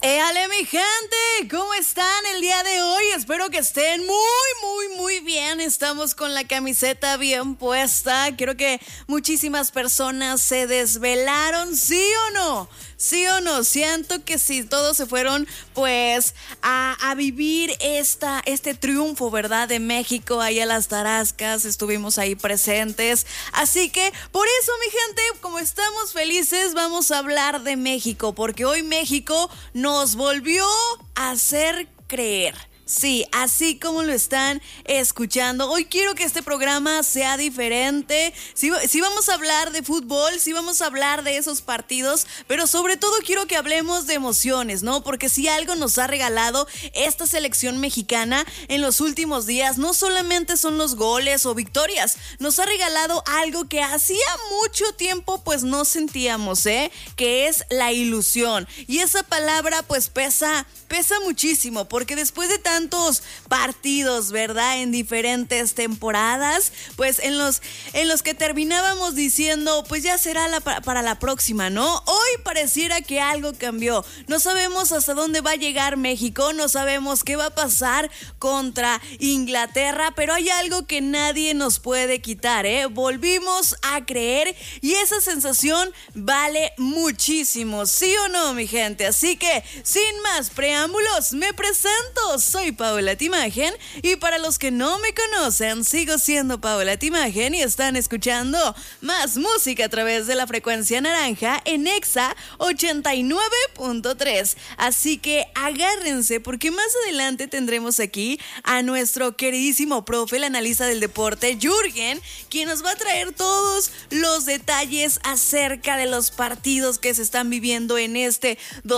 ¡Éale, mi gente! ¿Cómo están el día de hoy? Espero que estén muy bien. Estamos con la camiseta bien puesta. Creo que muchísimas personas se desvelaron, ¿sí o no? ¿Sí o no? Siento que sí, todos se fueron pues a vivir este triunfo, ¿verdad? De México, ahí a las Tarascas, estuvimos ahí presentes. Así que por eso, mi gente, como estamos felices, vamos a hablar de México, porque hoy México nos volvió a hacer creer. Sí, así como lo están escuchando. Hoy quiero que este programa sea diferente. Sí vamos a hablar de fútbol, sí vamos a hablar de esos partidos, pero sobre todo quiero que hablemos de emociones, ¿no? Porque si algo nos ha regalado esta selección mexicana en los últimos días, no solamente son los goles o victorias, nos ha regalado algo que hacía mucho tiempo pues no sentíamos, que es la ilusión. Y esa palabra pues pesa muchísimo, porque después de tantos partidos, ¿verdad? En diferentes temporadas, pues en los que terminábamos diciendo, pues ya será para la próxima, ¿no? Hoy pareciera que algo cambió. No sabemos hasta dónde va a llegar México, no sabemos qué va a pasar contra Inglaterra, pero hay algo que nadie nos puede quitar, Volvimos a creer y esa sensación vale muchísimo, ¿sí o no, mi gente? Así que, sin más preámbulos, me presento, soy Paola Timagen y para los que no me conocen, sigo siendo Paola Timagen y están escuchando más música a través de la frecuencia naranja en Exa 89.3. Así que agárrense porque más adelante tendremos aquí a nuestro queridísimo profe, el analista del deporte, Jürgen, quien nos va a traer todos los detalles acerca de los partidos que se están viviendo en este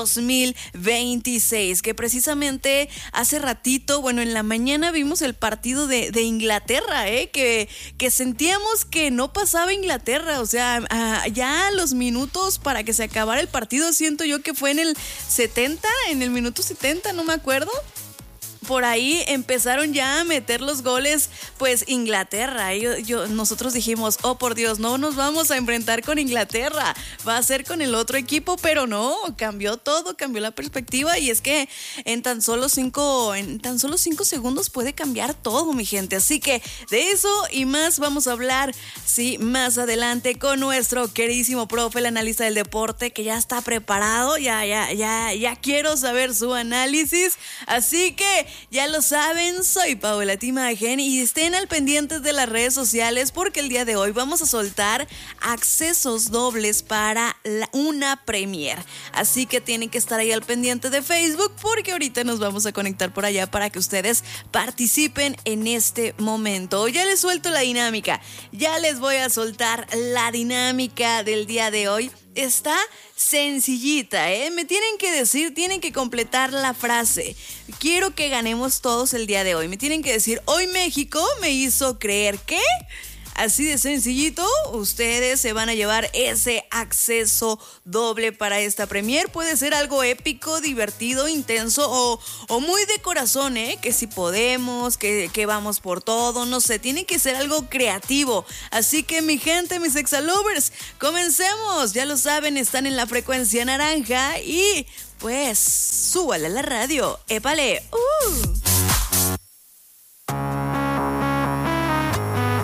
2026. Que precisamente hace ratito, bueno, en la mañana vimos el partido de Inglaterra, que sentíamos que no pasaba Inglaterra, o sea, ya los minutos para que se acabara el partido, siento yo que fue en el minuto 70, no me acuerdo. Por ahí empezaron ya a meter los goles, pues Inglaterra. Nosotros dijimos, oh por Dios, no nos vamos a enfrentar con Inglaterra, va a ser con el otro equipo, pero no, cambió todo, cambió la perspectiva y es que en tan solo 5 segundos puede cambiar todo, mi gente. Así que de eso y más vamos a hablar, sí, más adelante con nuestro queridísimo profe, el analista del deporte, que ya está preparado, ya quiero saber su análisis, así que ya lo saben, soy Paola Timagen y estén al pendientes de las redes sociales porque el día de hoy vamos a soltar accesos dobles para una premier. Así que tienen que estar ahí al pendiente de Facebook porque ahorita nos vamos a conectar por allá para que ustedes participen en este momento. Ya les suelto la dinámica, ya les voy a soltar la dinámica del día de hoy. Está sencillita, me tienen que decir, tienen que completar la frase. Quiero que ganemos todos el día de hoy. Me tienen que decir, hoy México me hizo creer que... Así de sencillito, ustedes se van a llevar ese acceso doble para esta premier. Puede ser algo épico, divertido, intenso o muy de corazón, que si podemos, que vamos por todo, no sé, tiene que ser algo creativo. Así que mi gente, mis exalovers, comencemos. Ya lo saben, están en la frecuencia naranja y pues súbale a la radio. ¡Épale!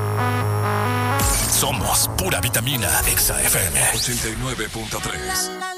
Somos pura vitamina Exa FM 89.3.